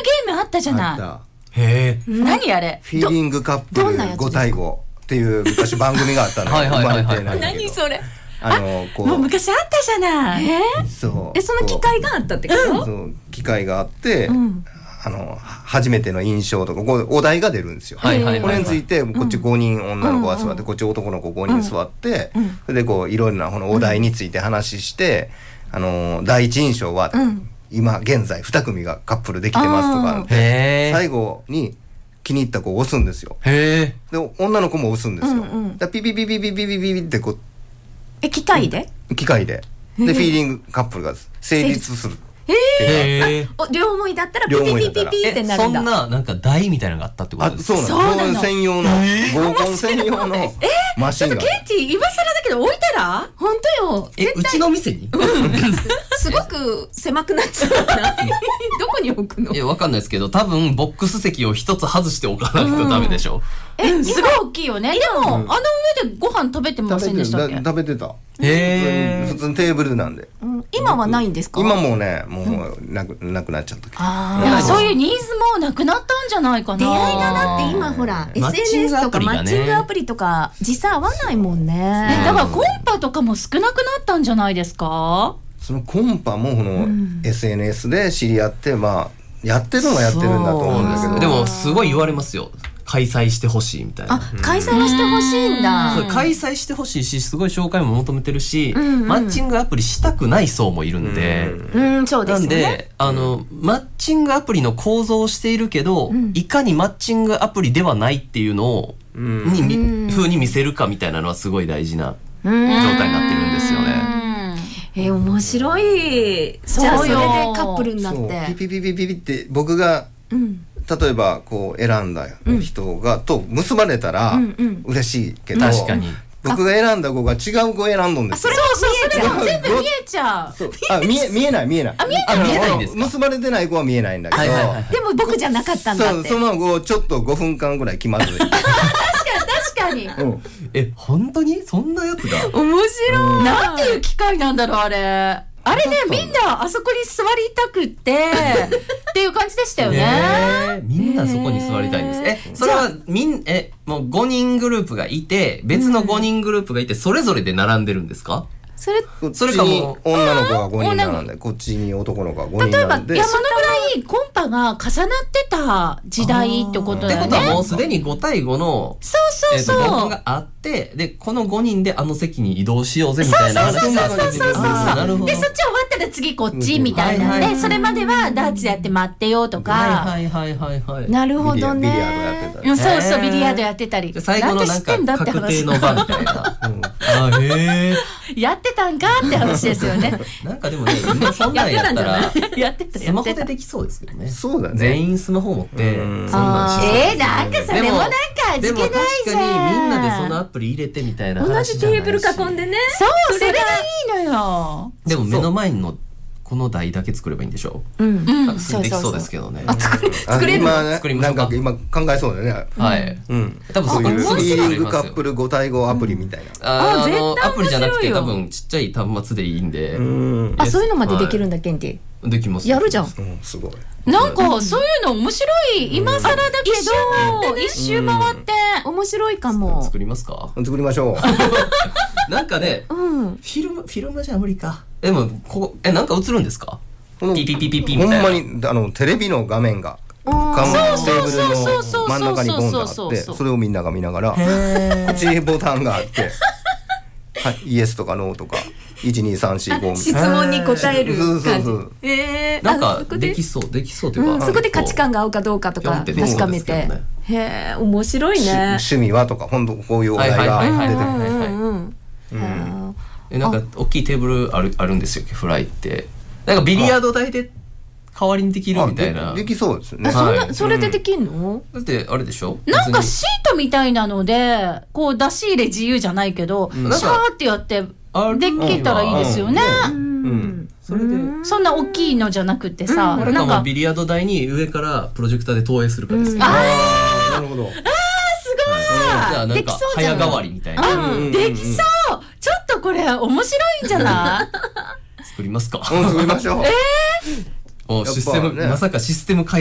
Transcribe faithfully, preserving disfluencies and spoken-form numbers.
ゲームあったじゃない。 あった。 へえ。 何あれ。 フィーリングカップルご対ごっていう昔番組があったのよ。 はいはいはいはい生まれてないんだけど何それ。 あのこうもう昔あったじゃない。えー、 そう。 えその機会があったってこと？ そう機会があって、 うん、 あの初めての印象とかこうお題が出るんですよ。 はいはいはいはい、 これについてこっちごにん女の子が座って、うん、こっち男の子ごにん座って、うん、それでこういろんなこのお題について話して、うん、あの第一印象は、うん、今現在に組がカップルできてますとかあって、最後に気に入った子を押すんですよ。 へで女の子も押すんですよ。 うんうん、 だピピピピピピピピピってこうえ機械で？ 機械ででフィーリングカップルが成立する。 えー、あ両思いだったらピピピピピってなるんだ。 そんななんか台みたいなのがあったってことですか？ あ、そうなの。専用の合コン専用のマシンが。 ケンティ今更だけど置いたら？ 本当よ。 えうちの店に？ すごく狭くなっちゃうな。どこに置くの？ いやわかんないですけど、多分ボックス席を一つ外しておかないとダメでしょ。 えすごい大きいよね。でもあの上でご飯食べてませんでしたっけ？ 食べてた。 へえ。 普通のテーブルなんで。 今はないんですか？ 今もねもうなくなくなっちゃったけど。 いやそういうニーズもなくなったんじゃないかな。 出会いがだって今ほら エスエヌエス とかマッチングアプリとか実際合わないもんね。 だからコンパとかも少なくなったんじゃないですか？ そのコンパもこの エスエヌエス で知り合ってまあやってるのはやってるんだと思うんだけど。 でもすごい言われますよ。開催してほしいみたいな。 あ、開催はしてほしいんだ。 そう開催してほしいし、すごい紹介も求めてるし、うんうん、マッチングアプリしたくない層もいるんで、 うん、うん、そうですね。 なんであのマッチングアプリの構造をしているけど、うん、いかにマッチングアプリではないっていうのを、うん、に風に見せるかみたいなのはすごい大事な状態になってるんですよね。 えー、面白い。じゃあそれでカップルになって。 ピピピピピピって僕が、うん例えばこう選んだ人が、うん、と結ばれたら嬉しいけど、 確かに僕が選んだ子が違う子選んどんですよ。 それもそれも全部見えちゃう。 あ見え見えない見えない。 あ見えない見えないんですか？ 結ばれてない子は見えないんだけど、はいはいはい、 でも僕じゃなかったんだって。 そ, その後ちょっとごふんかんぐらい気まずい。 確かに確かに。 うん、 え本当にそんなやつが？ 面白い。 なんていう機械なんだろうあれ。あれねみんなあそこに座りたくってっていう感じでしたよね。 えー、みんなそこに座りたいんです。えそれはみんえもうごにんグループがいて別のごにんグループがいてそれぞれで並んでるんですか？ それそれかもう女の子がごにん並んでこっちに男の子がごにん並んで、 例えばそのぐらいコンパが重なってた時代ってことだよね。 ってことはもうすでにご対ごのそうそうそう、 えー、合コンがあってでこのごにんであの席に移動しようぜみたいな話そうそうそうそうそうそうなるほど。 でそっち終わったら次こっちみたいなんで、それまではダーツやって待ってよとか、 はいはいはいはいはい。 なるほどね。 ビリヤードやってたり、 そうそうビリヤードやってたり、 最後のなんか確定の場みたいな。あへえ。 やってたんかって話ですよね。 なんかでもね今そんなんやったらやってたスマホでできそうですけどね。 そうだね。 全員スマホ持ってそんなんしそう。 えー、なんかそれもなんか味気ないじゃん。 でも確かにみんなでそのアプリ入れてみたいな話じゃないし。 同じテーブル囲んでね。 そうそれがいいのよ。 でも目の前のこの台だけ作ればいいんでしょう。うん。できそうですけどね。 作れる。 作りまなんか今考えそうだね。 はい。うん。多分そういうフィーリングカップルご対ごアプリみたいな。 あのアプリじゃなくて多分ちっちゃい端末でいいんで。 あそういうのまでできるんだケンティ。 できます。 やるじゃん。 すごい。 なんかそういうの面白い。今更だけど一周回って面白いかも。 作りますか。 作りましょう。なんかね、フィルムフィルムじゃ無理か。でもこえなんか映るんですか。ピピピピピみたいな。 ほんまにあのテレビの画面がテーブルの真ん中にボンとあってそれをみんなが見ながらこっちにボタンがあってイエスとかノーとかいちにさんしごみたいな質問に答える感じ。 えー、なんかできそうできそうというか、 そこで価値観が合うかどうかとか確かめて、へえ面白いね。 趣味はとか本当こういうお題が出てくる。 えなんか大きいテーブルあるあるんですよフライって。なんかビリヤード台で代わりにできるみたいな。 できそうですね。 そんなそれでできんの？ だってあれでしょ。 なんかシートみたいなのでこう出し入れ自由じゃないけどシャーってやってできたらいいですよね。 それでそんな大きいのじゃなくてさ、 これかもビリヤード台に上からプロジェクターで投影するかですけど。 ああなるほど。あすごい。 じゃあなんか早変わりみたいな。 できそう。ちょっとこれ面白いんじゃない？ 作りますか。 作りましょう。 えー、システムまさかシステム開